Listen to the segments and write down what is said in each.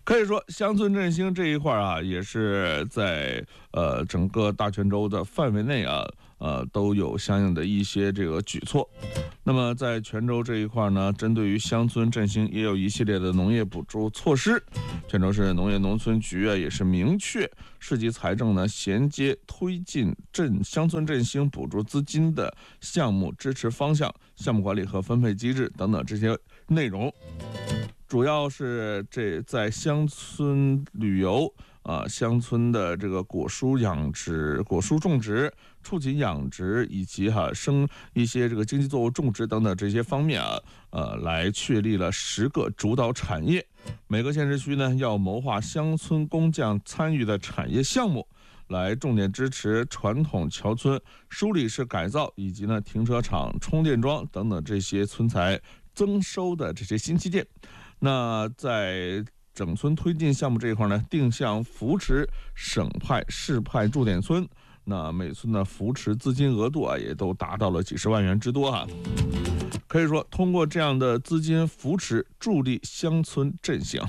可以说，乡村振兴这一块啊，也是在整个大泉州的范围内啊，都有相应的一些这个举措。那么在泉州这一块呢，针对于乡村振兴，也有一系列的农业补助措施。泉州市农业农村局啊，也是明确市级财政呢衔接推进乡村振兴补助资金的项目支持方向、项目管理和分配机制等等这些内容。主要是在乡村旅游乡村的这个果蔬养殖、果蔬种植、畜禽养殖以及生一些这个经济作物种植等等这些方面来确立了10个主导产业。每个县市区呢要谋划乡村工匠参与的产业项目，来重点支持传统桥村梳理式改造以及呢停车场、充电桩等等这些村才增收的这些新基建。那在整村推进项目这一块呢，定向扶持省派、市派驻点村，那每村的扶持资金额度也都达到了几十万元之多可以说，通过这样的资金扶持，助力乡村振兴。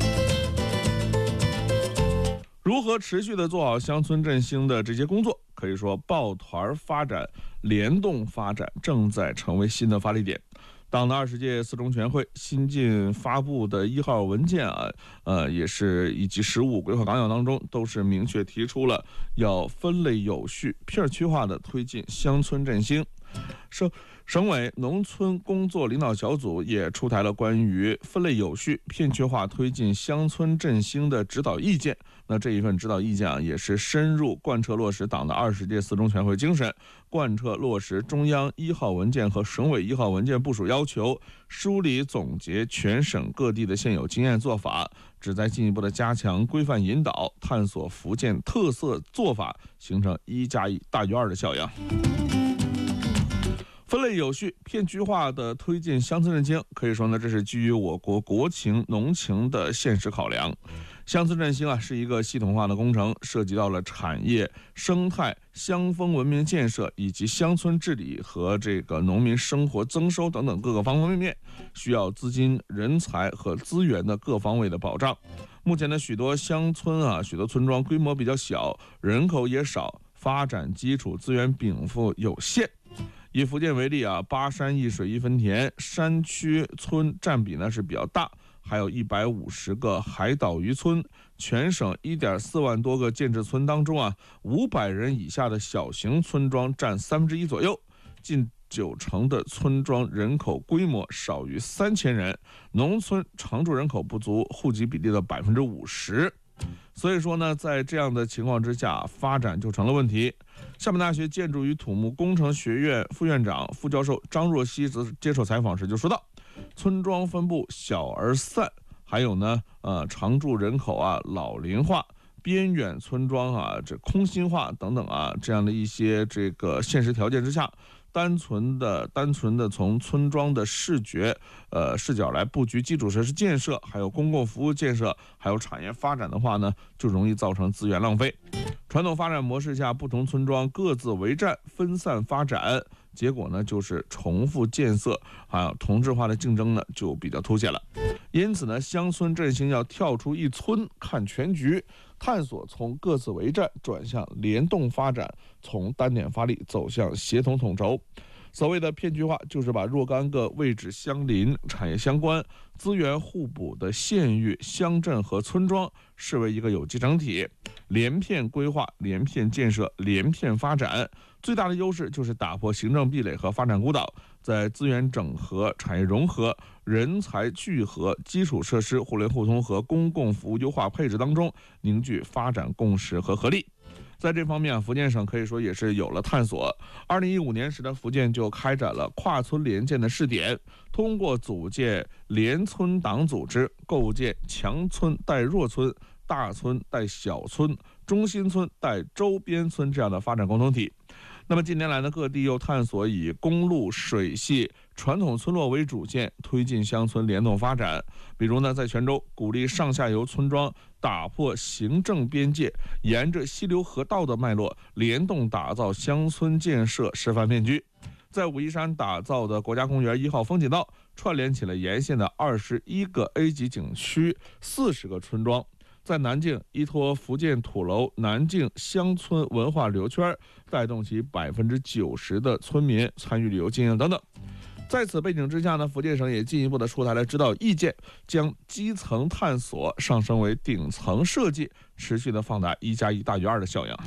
如何持续的做好乡村振兴的这些工作，可以说抱团发展、联动发展正在成为新的发力点。党的20届四中全会新近发布的1号文件也是以及15规划纲要当中，都是明确提出了要分类有序、片区化的推进乡村振兴。省委农村工作领导小组也出台了关于分类有序、片区化推进乡村振兴的指导意见。那这一份指导意见也是深入贯彻落实党的20届四中全会精神，贯彻落实中央1号文件和省委1号文件部署要求，梳理总结全省各地的现有经验做法，旨在进一步的加强规范引导，探索福建特色做法，形成1+1大于2的效应。分类有序、片区化的推进乡村振兴，可以说呢，这是基于我国国情、农情的现实考量。乡村振兴是一个系统化的工程，涉及到了产业、生态、乡风文明建设以及乡村治理和这个农民生活增收等等各个方方面面，需要资金、人才和资源的各方位的保障。目前的许多乡村许多村庄规模比较小，人口也少，发展基础资源禀赋有限。以福建为例8山1水1分田，山区村占比呢是比较大，还有150个海岛渔村。全省1.4万多个建制村当中500人以下的小型村庄占1/3左右，近90%的村庄人口规模少于3000人，农村常住人口不足户籍比例的50%。所以说呢，在这样的情况之下，发展就成了问题。厦门大学建筑与土木工程学院副院长、副教授张若曦则接受采访时就说到，村庄分布小而散，还有呢，常住人口老龄化、边远村庄这空心化等等这样的一些这个现实条件之下，单纯的从村庄的视角来布局基础设施建设，还有公共服务建设，还有产业发展的话呢，就容易造成资源浪费。传统发展模式下，不同村庄各自为战，分散发展，结果呢就是重复建设，还有同质化的竞争呢就比较凸显了。因此呢，乡村振兴要跳出一村看全局，探索从各自为战转向联动发展，从单点发力走向协同统筹。所谓的片区化，就是把若干个位置相邻、产业相关、资源互补的县域、乡镇和村庄视为一个有机整体，连片规划、连片建设、连片发展。最大的优势就是打破行政壁垒和发展孤岛，在资源整合、产业融合、人才聚合、基础设施互联互通和公共服务优化配置当中凝聚发展共识和合力。在这方面福建省可以说也是有了探索。2015年时的福建就开展了跨村联建的试点，通过组建联村党组织，构建强村带弱村、大村带小村、中心村带周边村这样的发展共同体。那么近年来呢，各地又探索以公路、水系、传统村落为主线，推进乡村联动发展。比如呢，在泉州鼓励上下游村庄打破行政边界，沿着溪流河道的脉络，联动打造乡村建设示范片区。在武夷山打造的国家公园1号风景道， 串联起了沿线的21个 A 级景区、40个村庄。在南靖依托福建土楼南靖乡村文化旅游圈，带动其90%的村民参与旅游经营等等。在此背景之下呢，福建省也进一步的出台了指导意见，将基层探索上升为顶层设计，持续的放大1+1大于2的效应。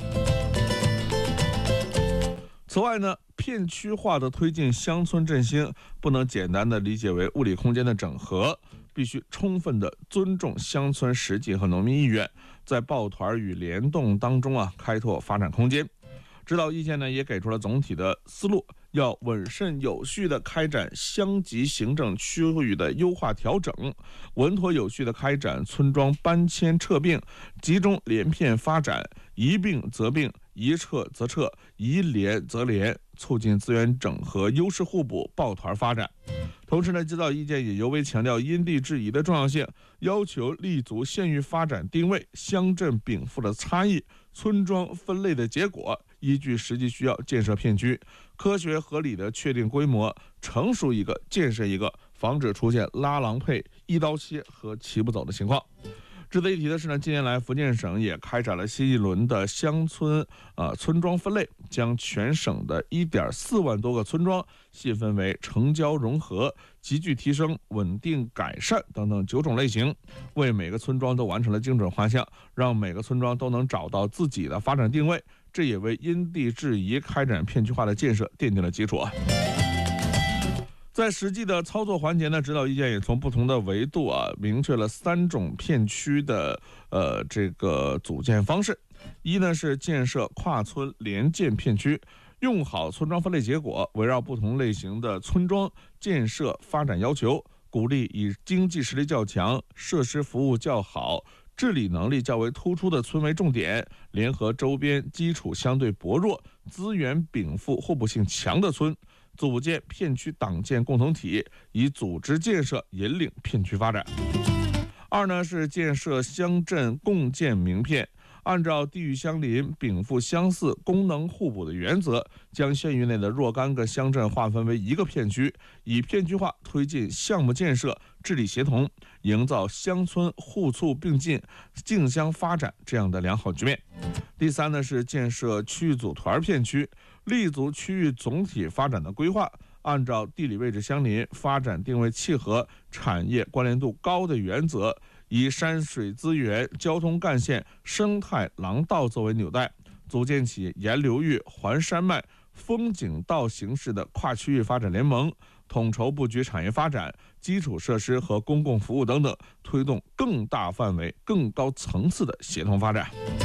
此外呢，片区化的推进乡村振兴，不能简单的理解为物理空间的整合，必须充分的尊重乡村实际和农民意愿，在抱团与联动当中开拓发展空间。指导意见呢也给出了总体的思路，要稳慎有序地开展乡级行政区域的优化调整，稳妥有序地开展村庄搬迁撤并，集中连片发展，一并则并，一撤则撤，一连则连，促进资源整合、优势互补、抱团发展。同时呢，指导意见也尤为强调因地制宜的重要性，要求立足县域发展定位、乡镇禀赋的差异、村庄分类的结果，依据实际需要建设片区，科学合理的确定规模，成熟一个建设一个，防止出现拉郎配、一刀切和齐不走的情况。值得一提的是呢，近年来福建省也开展了新一轮的乡村村庄分类，将全省的1.4万多个村庄细分为城郊融合、集聚提升、稳定改善等等9种类型，为每个村庄都完成了精准画像，让每个村庄都能找到自己的发展定位，这也为因地制宜开展片区化的建设奠定了基础。在实际的操作环节呢，指导意见也从不同的维度明确了3种片区的这个组建方式。一呢是建设跨村联建片区，用好村庄分类结果，围绕不同类型的村庄建设发展要求，鼓励以经济实力较强、设施服务较好、治理能力较为突出的村为重点，联合周边基础相对薄弱、资源禀赋互补性强的村，组建片区党建共同体，以组织建设引领片区发展。二呢是建设乡镇共建名片，按照地域相邻、禀赋相似、功能互补的原则，将县域内的若干个乡镇划分为一个片区，以片区化推进项目建设、治理协同，营造乡村互促并进、竞相发展这样的良好局面。第三呢是建设区域组团片区，立足区域总体发展的规划，按照地理位置相邻、发展定位契合、产业关联度高的原则，以山水资源、交通干线、生态廊道作为纽带，组建起沿流域、环山脉、风景道形式的跨区域发展联盟，统筹布局产业发展、基础设施和公共服务等等，推动更大范围、更高层次的协同发展。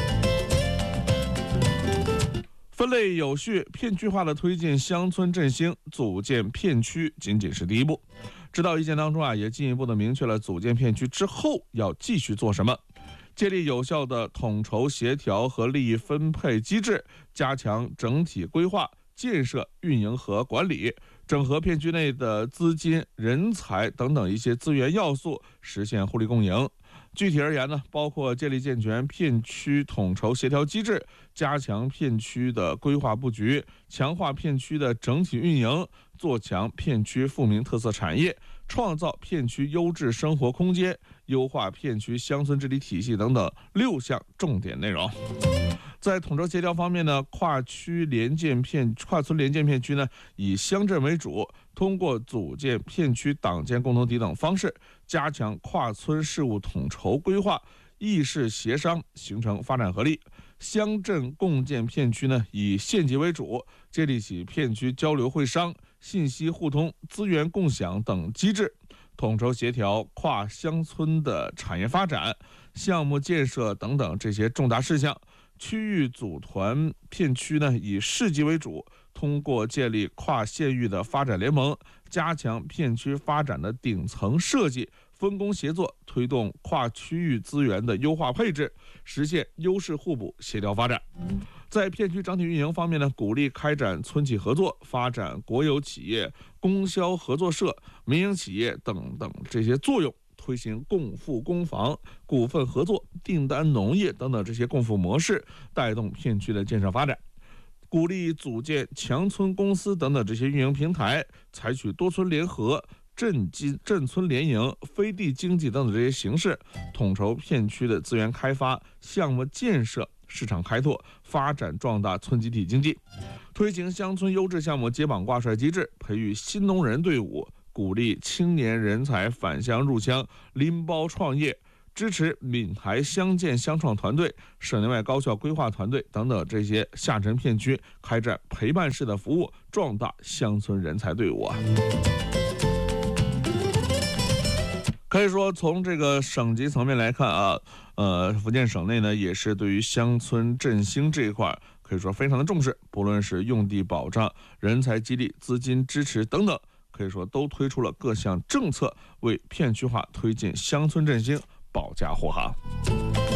分类有序、片区化的推进乡村振兴，组建片区仅仅是第一步。指导意见当中也进一步的明确了组建片区之后要继续做什么，建立有效的统筹协调和利益分配机制，加强整体规划、建设、运营和管理，整合片区内的资金、人才等等一些资源要素，实现互利共赢。具体而言呢，包括建立健全片区统筹协调机制，加强片区的规划布局，强化片区的整体运营，做强片区富民特色产业，创造片区优质生活空间，优化片区乡村治理体系等等6项重点内容。在统筹协调方面呢，跨村联建片区呢，以乡镇为主，通过组建片区党建共同体等方式，加强跨村事务统筹规划、议事协商，形成发展合力。乡镇共建片区呢，以县级为主，建立起片区交流会商、信息互通、资源共享等机制，统筹协调跨乡村的产业发展、项目建设等等这些重大事项。区域组团片区呢，以市级为主，通过建立跨县域的发展联盟，加强片区发展的顶层设计，分工协作，推动跨区域资源的优化配置，实现优势互补、协调发展。在片区整体运营方面呢，鼓励开展村企合作，发展国有企业、供销合作社、民营企业等等这些作用，推行共富共防、股份合作、订单农业等等这些共富模式，带动片区的建设发展。鼓励组建强村公司等等这些运营平台，采取多村联合、 镇村联营、飞地经济等等这些形式，统筹片区的资源开发、项目建设、市场开拓、发展壮大村集体经济，推行乡村优质项目接榜挂帅机制，培育新农人队伍，鼓励青年人才返乡入乡拎包创业，支持闽台乡建乡创团队、省内外高校规划团队等等这些下沉片区开展陪伴式的服务，壮大乡村人才队伍啊。可以说，从这个省级层面来看啊，福建省内呢也是对于乡村振兴这一块可以说非常的重视，不论是用地保障、人才激励、资金支持等等，可以说都推出了各项政策，为片区化推进乡村振兴保驾护航。